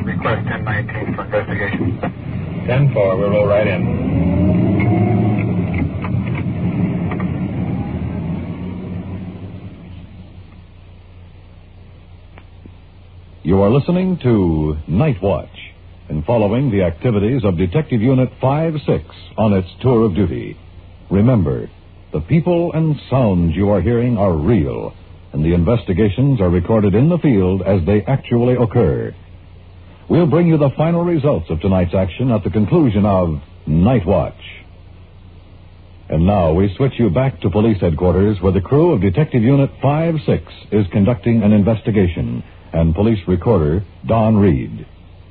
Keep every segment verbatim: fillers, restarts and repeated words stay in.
Request ten nineteen for investigation. ten four, we'll roll right in. You are listening to Night Watch and following the activities of Detective Unit five six on its tour of duty. Remember, the people and sounds you are hearing are real, and the investigations are recorded in the field as they actually occur. We'll bring you the final results of tonight's action at the conclusion of Night Watch. And now we switch you back to police headquarters where the crew of Detective Unit five six is conducting an investigation, and police recorder Don Reed.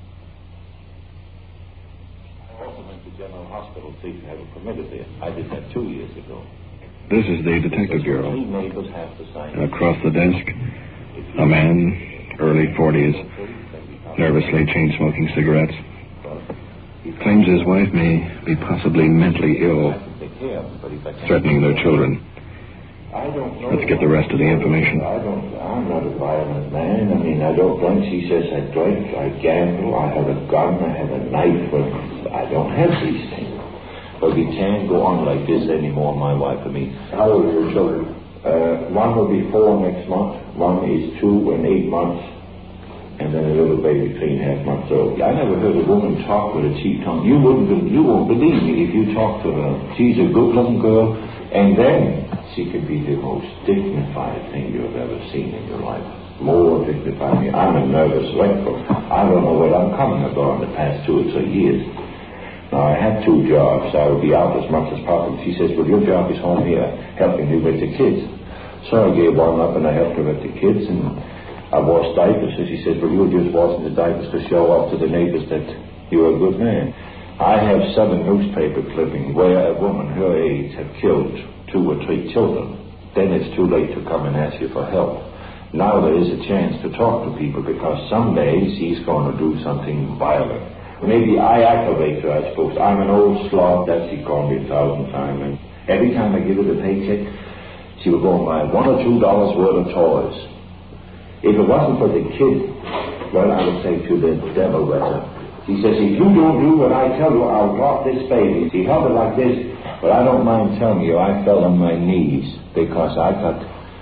I also went to General Hospital to see if I have a permitted there. I did that two years ago. This is the Detective Bureau. Three neighbors have to sign. Across the desk, a man, early forties, nervously chain-smoking cigarettes. Claims his wife may be possibly mentally ill, threatening their children. Let's get the rest of the information. I don't, I'm not a violent man. I mean, I don't drink. She says I drink, I gamble, I have a gun, I have a knife, but I don't have these things. But we can't go on like this anymore, my wife and me. How old are your children? Uh, one will be four next month. One is two and eight months. And then a little baby, three and a half months old. I never heard a woman talk with a cheap tongue. You wouldn't, you won't believe me if you talk to her. She's a good-looking girl, and then she could be the most dignified thing you've ever seen in your life. More dignified. I'm a nervous wreck. I don't know where I'm coming or going the past two or three years. Now, I had two jobs. I would be out as much as possible. She says, well, your job is home here, helping you with the kids. So I gave one up, and I helped her with the kids, and I washed diapers. So she says, well, you were just washing the diapers to show off to the neighbors that you're a good man. I have seven newspaper clippings where a woman her age have killed two or three children. Then it's too late to come and ask you for help. Now there is a chance to talk to people because someday she's going to do something violent. Maybe I aggravate her, I suppose. I'm an old slob, that she called me a thousand times. And every time I give her the paycheck, she would go and buy one or two dollars worth of toys. If it wasn't for the kid, well, I would say to the devil with her. She says, if you don't do what I tell you, I'll drop this baby. She held it like this, but I don't mind telling you, I fell on my knees because I got...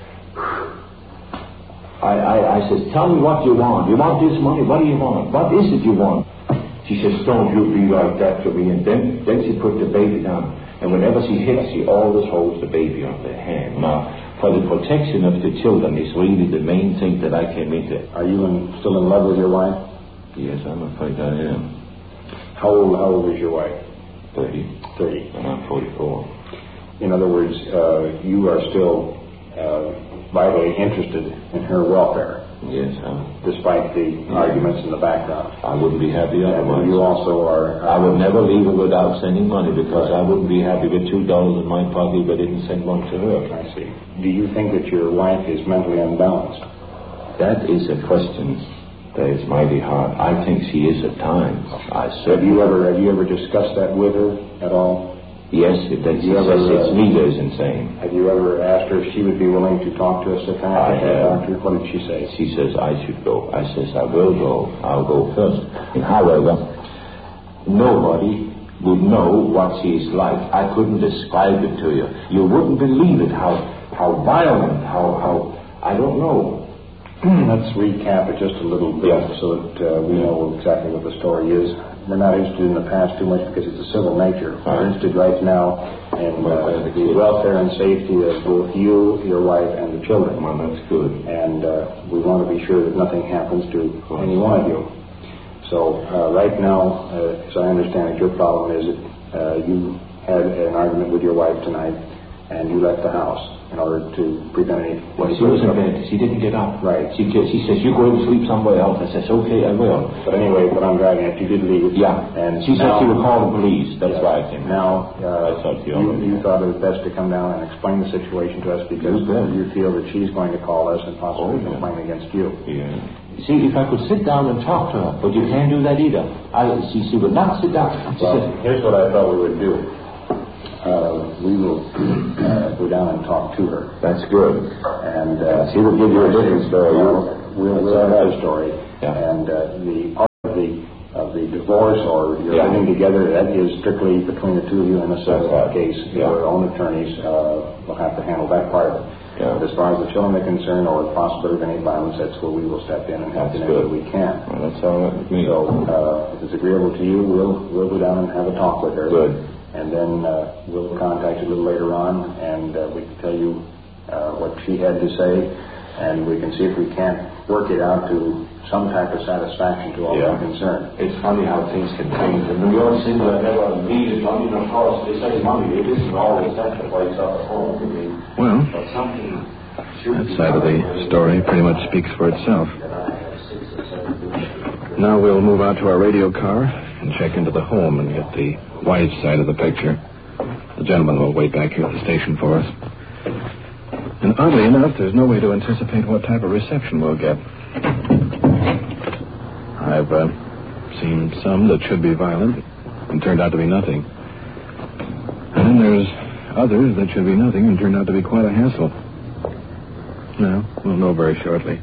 I, I, I says, tell me what you want. You want this money? What do you want? What is it you want? She says, don't you be like that to me. And then, then she put the baby down. And whenever she hits, she always holds the baby on the hand. Now, for the protection of the children is really the main thing that I came into. Are you in, still in love with your wife? Yes, I'm afraid I am. How old, how old is your wife? Thirty. Thirty. And I'm forty-four. In other words, uh, you are still uh, vitally interested in her welfare. Yes, I'm... Despite the yeah. arguments in the background. I wouldn't be happy otherwise. And you also are... Uh, I would never leave her without sending money because right. I wouldn't be happy with two dollars in my pocket if I didn't send one to her. I see. Do you think that your wife is mentally unbalanced? That is a question that is mighty hard. I think she is at times. I have you ever have you ever discussed that with her at all? Yes, it, that she ever, says it's uh, me that is insane. Have you ever asked her if she would be willing to talk to a psychiatrist or doctor? What did she say? She says I should go. I says I will go. I'll go first. And however, nobody would know what she is like. I couldn't describe it to you. You wouldn't believe it, how how violent, how, how I don't know. Let's recap it just a little bit yes. so that uh, we know exactly what the story is. We're not interested in the past too much because it's a civil nature. We're right. interested right now in uh, the welfare and safety of both you, your wife, and the children. Well, that's good. And uh, we want to be sure that nothing happens to any one of you. So uh, right now, uh, as I understand it, your problem is that uh, you had an argument with your wife tonight and you left the house in order to prevent any... Well, she was in bed. She didn't get up. Right. She, she says, you go and sleep somewhere else. I says, okay, I will. But anyway, what I'm driving at, you did leave. Yeah. And she said she would call the police. That's yeah. why I came. Now, uh, I thought you, you, you thought it was best to come down and explain the situation to us because you feel that she's going to call us and possibly oh, yeah. complain against you. Yeah. See, if I could sit down and talk to her, but you can't do that either. I, she, she would not sit down. She well, said, here's what I thought we would do. Uh, we will uh, go down and talk to her. That's good. And uh, she will give you a different story. We'll, we'll, we'll have a story. Yeah. And uh, the part of the divorce or you're Yeah. living together, that is strictly between the two of you in a civil That's right. case. Yeah. Your own attorneys uh, will have to handle that part of it. Yeah. But as far as the children are concerned or the possibility of any violence, that's where we will step in and help That's in any good. way we can. Well, that's all right with me. So uh, if it's agreeable to you, we'll we'll go down and have a talk with her. Good. And then uh, we'll contact you a little later on, and uh, we can tell you uh, what she had to say, and we can see if we can't work it out to some type of satisfaction to all Yeah. concerned. It's funny how things can change. And the only thing that I never needed, I mean, of course, they say money, it isn't always that that wakes up at home. I mean, Well, but something should that be side of the story pretty much speaks for itself. Now we'll move out to our radio car and check into the home and get the wife's side of the picture. The gentleman will wait back here at the station for us. And oddly enough, there's no way to anticipate what type of reception we'll get. I've uh, seen some that should be violent and turned out to be nothing. And then there's others that should be nothing and turned out to be quite a hassle. Well, we'll know very shortly.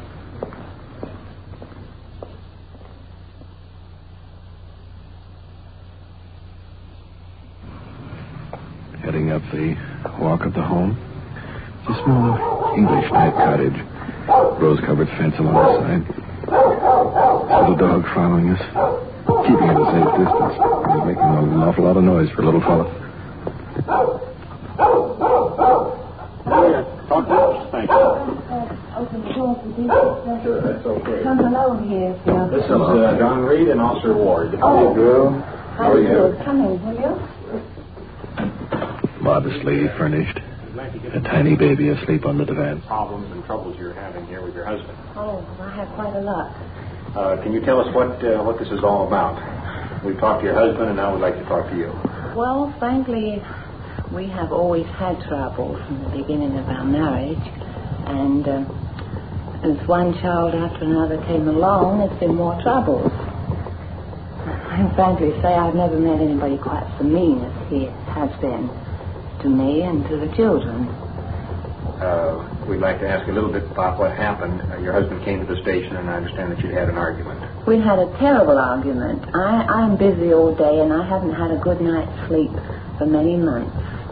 Heading up the walk of the home. It's a small English-type cottage. Rose-covered fence along the side. Little dog following us. Keeping at a safe distance. He's making an awful lot of noise for a little fella. Thank you. Open the door for these. Sure, that's okay. Come alone here, Phil. This is uh, John Reed and Officer Ward. Oh. girl. How are you? Come in, will you? Modestly furnished. A tiny baby asleep on the divan. Problems and troubles you're having here with your husband. Oh, I have quite a lot. Uh, can you tell us what uh, what this is all about? We've talked to your husband, and now we'd like to talk to you. Well, frankly, we have always had trouble from the beginning of our marriage. And uh, as one child after another came along, there's been more troubles. I frankly say I've never met anybody quite so mean as he has been to me and to the children. Uh, we'd like to ask a little bit about what happened. Uh, your husband came to the station, and I understand that you'd had an argument. We had a terrible argument. I, I'm busy all day, and I haven't had a good night's sleep for many months.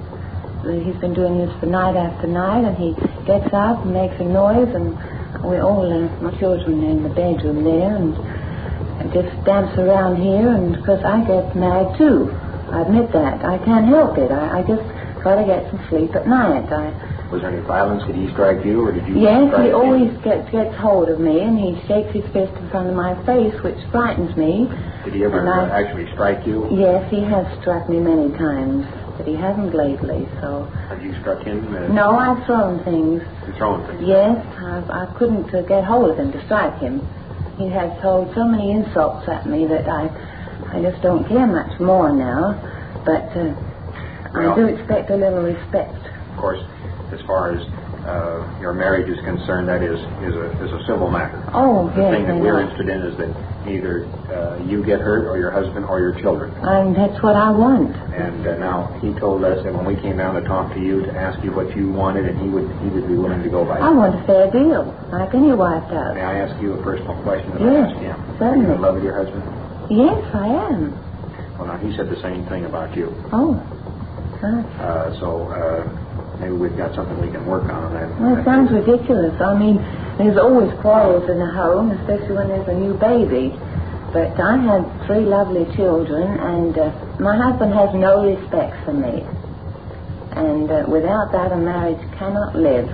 He's been doing this for night after night, and he gets up and makes a noise, and we all, uh, my children are in the bedroom there, and, and just dance around here, and because I get mad too. I admit that. I can't help it. I, I just try to get some sleep at night. I, Was there any violence? Did he strike you, or did you yes, strike he him? always gets gets hold of me, and he shakes his fist in front of my face, which frightens me. Did he ever and I- uh, actually strike you? Yes, he has struck me many times, but he hasn't lately, so... Have you struck him? Uh, No, I've thrown things. You've thrown things? Yes, I, I couldn't uh, get hold of him to strike him. He has told so many insults at me that I I just don't care much more now, but uh, Well- I do expect a little respect. Of course, as far as uh, your marriage is concerned, that is is a is a civil matter. Oh, The yes, thing I that we're know. interested in is that either uh, you get hurt, or your husband, or your children. And that's what I want. And uh, now he told us that when we came down to talk to you to ask you what you wanted, and he would he would be willing to go by. I want a fair deal, like any wife does. May I ask you a personal question that Yes, I asked him? certainly. Are you in love with your husband? Yes, I am. Well, now he said the same thing about you. Oh, gosh. Uh, so uh, maybe we've got something we can work on. on that. Well, it sounds ridiculous. I mean, there's always quarrels in the home, especially when there's a new baby. But I had three lovely children, and uh, my husband has no respect for me. And uh, without that, a marriage cannot live.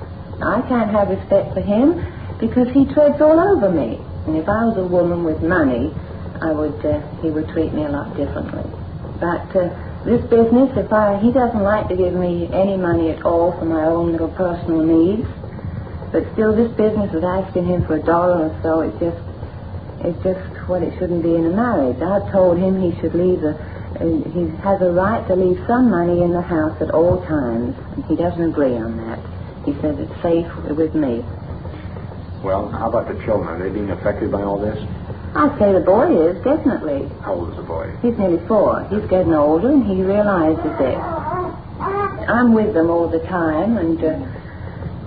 I can't have respect for him because he treads all over me. And if I was a woman with money, I would, uh, he would treat me a lot differently. But uh, this business, if I, he doesn't like to give me any money at all for my own little personal needs. But still, this business of asking him for a dollar or so, it's just, it's just what it shouldn't be in a marriage. I've told him he should leave a, uh, he has a right to leave some money in the house at all times. And he doesn't agree on that. He says it's safe with me. Well, how about the children? Are they being affected by all this? I'd say the boy is, definitely. How old is the boy? He's nearly four. He's getting older, and he realizes it. I'm with them all the time, and uh,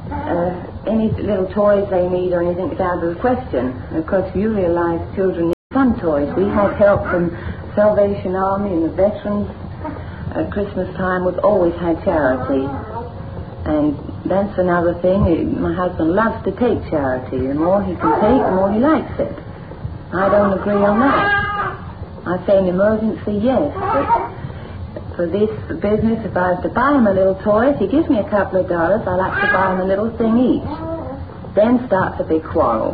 uh, any little toys they need or anything is out of the question. And of course, you realize children need some toys. We had help from Salvation Army and the veterans. At Christmas time, we've always had charity. And that's another thing. My husband loves to take charity. The more he can take, the more he likes it. I don't agree on that. I say in emergency, yes. But for this business, if I have to buy him a little toy, if he gives me a couple of dollars, I like to buy him a little thing each. Then starts a big quarrel.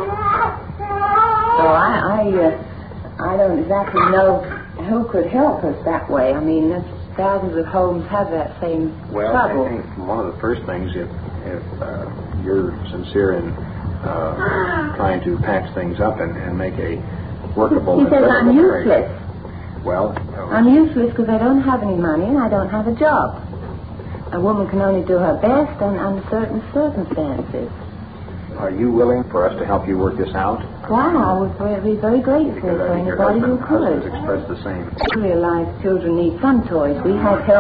So I, I, uh, I don't exactly know who could help us that way. I mean, that's, thousands of homes have that same well, trouble. Well, I think one of the first things, if, if uh, you're sincere in uh, trying to patch things up and, and make a workable... He says I'm useless. Well... Uh, I'm useless because I don't have any money and I don't have a job. A woman can only do her best and under certain circumstances. Are you willing for us to help you work this out? Wow, I would be very grateful Because for I think your anybody who husband, husband could. has expressed the same. I realize children need some toys. We have help.